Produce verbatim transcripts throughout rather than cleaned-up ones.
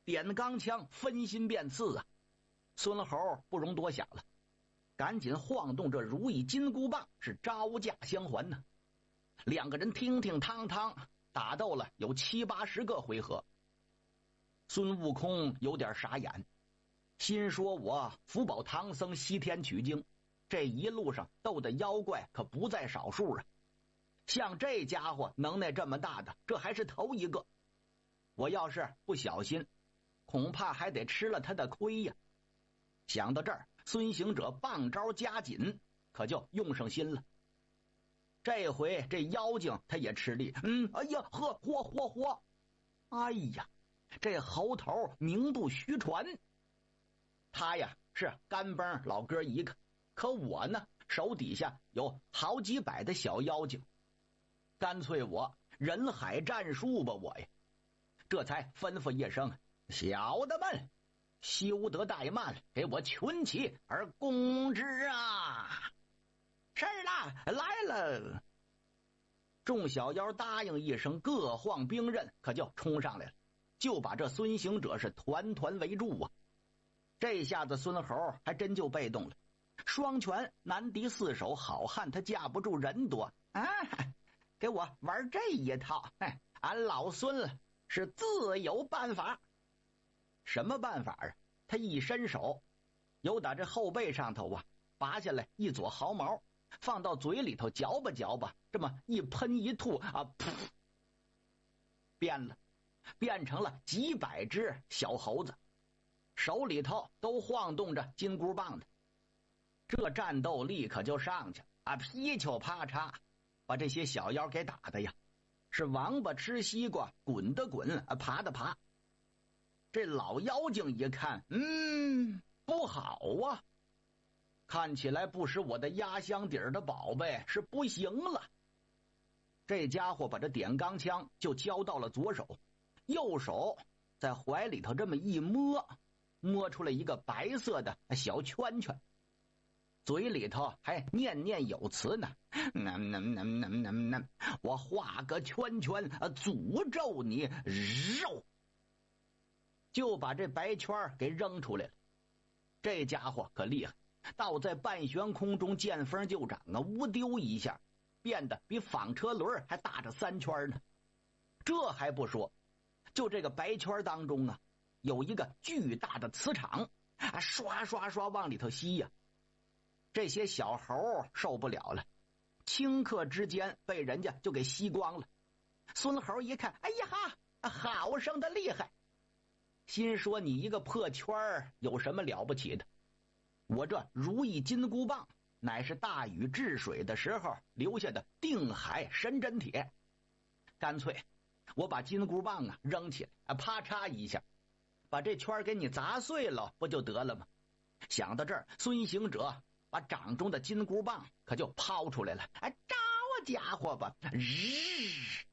点钢枪分心便刺啊！孙猴不容多想了，赶紧晃动这如意金箍棒，是招架相还呢。两个人听听汤汤打斗了有七八十个回合。孙悟空有点傻眼，心说我福保唐僧西天取经，这一路上斗的妖怪可不在少数啊。像这家伙能耐这么大的，这还是头一个。我要是不小心，恐怕还得吃了他的亏呀。想到这儿，孙行者棒招加紧，可就用上心了。这回这妖精他也吃力，嗯，哎呀，呵，嚯嚯嚯！哎呀，这猴头名不虚传。他呀是干崩老哥一个，可我呢手底下有好几百的小妖精，干脆我人海战术吧我呀。这才吩咐一声：“小的们，休得怠慢，给我群起而攻之啊！”是啦，来了。众小妖答应一声，各晃兵刃，可就冲上来了，就把这孙行者是团团围住啊！这下子孙猴还真就被动了，双拳难敌四手，好汉他架不住人多啊！给我玩这一套，哎，俺老孙是自有办法。什么办法啊？他一伸手，由打这后背上头啊拔下来一撮毫毛，放到嘴里头嚼吧嚼吧，这么一喷一吐啊，噗，变了，变成了几百只小猴子，手里头都晃动着金箍棒的。这战斗力可就上去了啊，噼球啪嚓，把这些小妖给打的呀，是王八吃西瓜，滚的滚，爬的爬。这老妖精一看，嗯，不好啊，看起来不是我的压箱底儿的宝贝是不行了。这家伙把这点钢枪就交到了左手，右手在怀里头这么一摸，摸出来一个白色的小圈圈，嘴里头还念念有词呢，能能能能能能，我画个圈圈诅咒你肉，就把这白圈给扔出来了。这家伙可厉害，倒在半悬空中见风就长啊，乌丢一下变得比纺车轮还大着三圈呢。这还不说，就这个白圈当中啊，有一个巨大的磁场啊，刷刷刷往里头吸呀。这些小猴受不了了，顷刻之间被人家就给吸光了。孙猴一看，哎呀哈，好生的厉害，心说你一个破圈儿有什么了不起的？我这如意金箍棒乃是大禹治水的时候留下的定海神针铁，干脆我把金箍棒啊扔起来啊，啪嚓一下把这圈给你砸碎了，不就得了吗？想到这儿，孙行者把掌中的金箍棒可就抛出来了，哎，招家伙吧！日，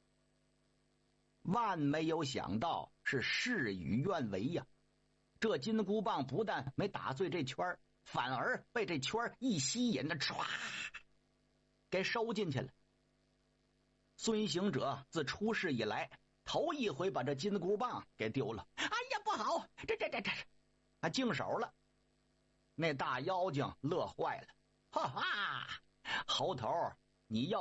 万没有想到是事与愿违呀！这金箍棒不但没打碎这圈，反而被这圈一吸引的唰给收进去了。孙行者自出世以来头一回把这金箍棒给丢了，哎呀不好，这这这这啊净手了。那大妖精乐坏了，哈哈，猴头你要